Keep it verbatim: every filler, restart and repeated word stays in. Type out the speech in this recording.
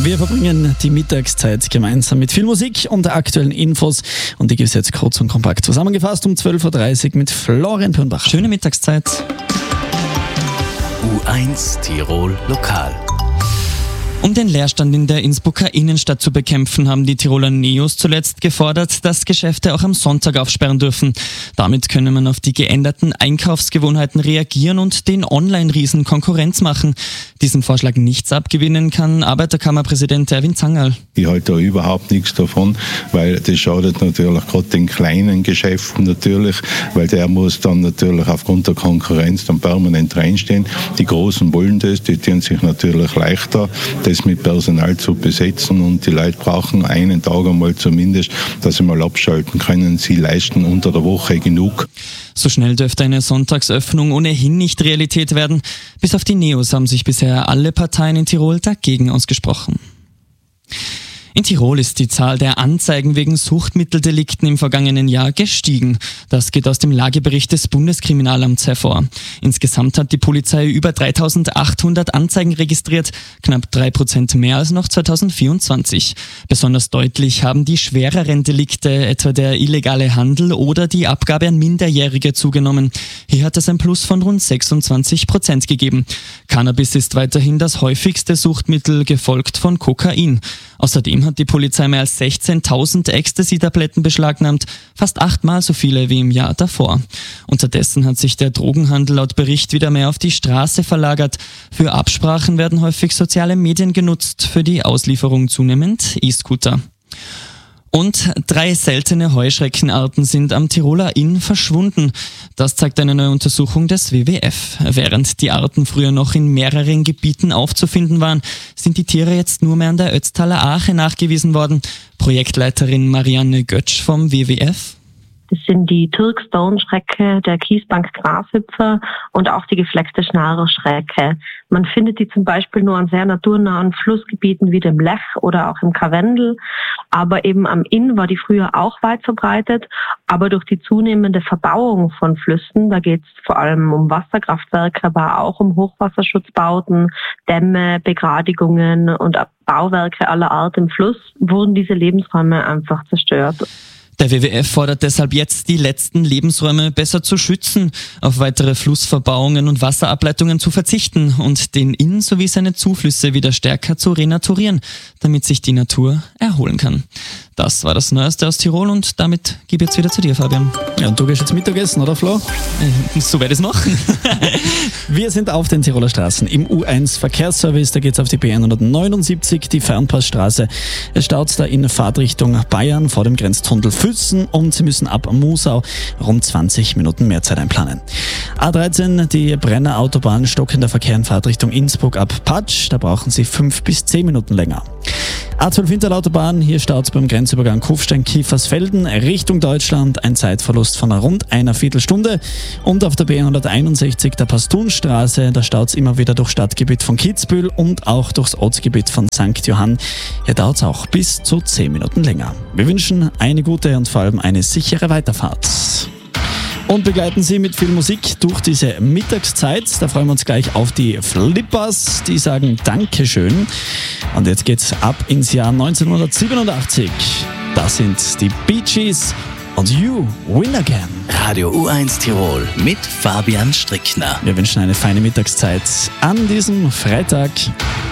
Wir verbringen die Mittagszeit gemeinsam mit viel Musik und aktuellen Infos. Und die gibt es jetzt kurz und kompakt zusammengefasst um zwölf Uhr dreißig mit Florian Pürnbach. Schöne Mittagszeit. U eins Tirol Lokal. Um den Leerstand in der Innsbrucker Innenstadt zu bekämpfen, haben die Tiroler Neos zuletzt gefordert, dass Geschäfte auch am Sonntag aufsperren dürfen. Damit könne man auf die geänderten Einkaufsgewohnheiten reagieren und den Online-Riesen Konkurrenz machen. Diesem Vorschlag nichts abgewinnen kann Arbeiterkammerpräsident Erwin Zangerl. Ich halte da überhaupt nichts davon, weil das schadet natürlich gerade den kleinen Geschäften natürlich, weil der muss dann natürlich aufgrund der Konkurrenz dann permanent reinstehen. Die Großen wollen das, die tun sich natürlich leichter, das mit Personal zu besetzen, und die Leute brauchen einen Tag einmal zumindest, dass sie mal abschalten können. Sie leisten unter der Woche genug. So schnell dürfte eine Sonntagsöffnung ohnehin nicht Realität werden. Bis auf die Neos haben sich bisher alle Parteien in Tirol dagegen ausgesprochen. In Tirol ist die Zahl der Anzeigen wegen Suchtmitteldelikten im vergangenen Jahr gestiegen. Das geht aus dem Lagebericht des Bundeskriminalamts hervor. Insgesamt hat die Polizei über dreitausendachthundert Anzeigen registriert, knapp drei Prozent mehr als noch zweitausendvierundzwanzig. Besonders deutlich haben die schwereren Delikte, etwa der illegale Handel oder die Abgabe an Minderjährige, zugenommen. Hier hat es ein Plus von rund sechsundzwanzig Prozent gegeben. Cannabis ist weiterhin das häufigste Suchtmittel, gefolgt von Kokain. Außerdem hat die Polizei mehr als sechzehntausend Ecstasy-Tabletten beschlagnahmt, fast achtmal so viele wie im Jahr davor. Unterdessen hat sich der Drogenhandel laut Bericht wieder mehr auf die Straße verlagert. Für Absprachen werden häufig soziale Medien genutzt, für die Auslieferung zunehmend E-Scooter. Und drei seltene Heuschreckenarten sind am Tiroler Inn verschwunden. Das zeigt eine neue Untersuchung des W W F. Während die Arten früher noch in mehreren Gebieten aufzufinden waren, sind die Tiere jetzt nur mehr an der Ötztaler Ache nachgewiesen worden. Projektleiterin Marianne Götsch vom W W F. Das sind die Türkstone-Schrecke, der Kiesbank-Grashüpfer und auch die gefleckte Schnarrschrecke. Man findet die zum Beispiel nur an sehr naturnahen Flussgebieten wie dem Lech oder auch im Karwendel. Aber eben am Inn war die früher auch weit verbreitet. Aber durch die zunehmende Verbauung von Flüssen, da geht es vor allem um Wasserkraftwerke, aber auch um Hochwasserschutzbauten, Dämme, Begradigungen und Bauwerke aller Art im Fluss, wurden diese Lebensräume einfach zerstört. Der W W F fordert deshalb jetzt, die letzten Lebensräume besser zu schützen, auf weitere Flussverbauungen und Wasserableitungen zu verzichten und den Inn sowie seine Zuflüsse wieder stärker zu renaturieren, damit sich die Natur erholen kann. Das war das Neueste aus Tirol und damit gebe ich jetzt wieder zu dir, Fabian. Ja, und du gehst jetzt Mittagessen, oder Flo? Äh, so werde ich es machen. Wir sind auf den Tiroler Straßen im U eins Verkehrsservice. Da geht es auf die B hundertneunundsiebzig, die Fernpassstraße. Es staut da in Fahrtrichtung Bayern vor dem Grenztunnel Füssen und Sie müssen ab Musau rund zwanzig Minuten mehr Zeit einplanen. A dreizehn, die Brenner Autobahn, stockender Verkehr in Fahrtrichtung Innsbruck ab Patsch. Da brauchen Sie fünf bis zehn Minuten länger. A zwölf Hinterlautobahn, hier staut es beim Grenzübergang Kufstein-Kiefersfelden Richtung Deutschland, ein Zeitverlust von rund einer Viertelstunde. Und auf der B hunderteinundsechzig, der Pastunstraße, da staut es immer wieder durch Stadtgebiet von Kitzbühel und auch durchs Ortsgebiet von Sankt Johann. Hier dauert es auch bis zu zehn Minuten länger. Wir wünschen eine gute und vor allem eine sichere Weiterfahrt. Und begleiten Sie mit viel Musik durch diese Mittagszeit. Da freuen wir uns gleich auf die Flippers, die sagen Dankeschön. Und jetzt geht's ab ins Jahr neunzehnhundertsiebenundachtzig. Das sind die Bee Gees und You Win Again. Radio U eins Tirol mit Fabian Strickner. Wir wünschen eine feine Mittagszeit an diesem Freitag.